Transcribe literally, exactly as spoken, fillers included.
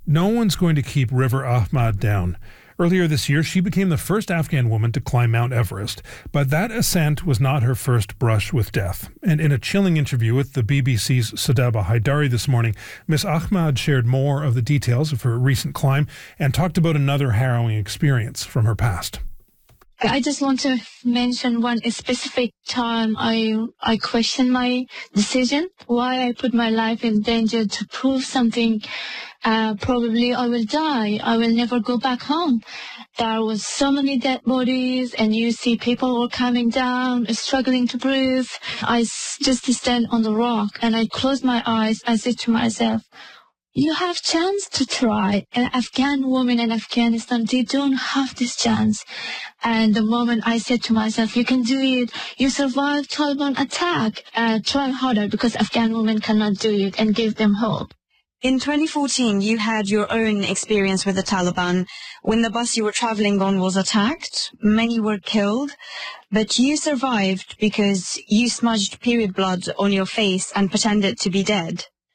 No one's going to keep River Ahmad down. Earlier this year, she became the first Afghan woman to climb Mount Everest. But that ascent was not her first brush with death. And in a chilling interview with the B B C's Sadaba Haidari this morning, Miss Ahmad shared more of the details of her recent climb and talked about another harrowing experience from her past. I just want to mention one specific time I I questioned my decision, why I put my life in danger to prove something. Uh, probably I will die. I will never go back home. There was so many dead bodies, and you see people were coming down, struggling to breathe. I s- just stand on the rock, and I closed my eyes. I said to myself, you have chance to try. An Afghan woman in Afghanistan, they don't have this chance. And the moment I said to myself, you can do it. You survived Taliban attack. Uh, try harder, because Afghan women cannot do it, and give them hope. In twenty fourteen, you had your own experience with the Taliban. When the bus you were traveling on was attacked, many were killed, but you survived because you smudged period blood on your face and pretended to be dead.